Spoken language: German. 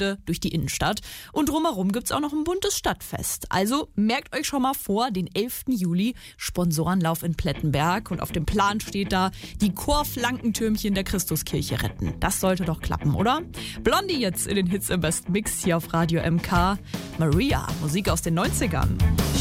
Runde durch die Innenstadt. Und drumherum gibt's auch noch ein buntes Stadtfest. Also merkt euch schon mal vor, den 11. Juli, Sponsorenlauf in Plettenberg. Und auf dem Plan steht da, die Chorflankentürmchen der Christuskirche retten. Das sollte doch klappen, oder? Blondie jetzt in den Hits im Best Mix hier auf Radio MK. Maria, Musik aus den 90ern.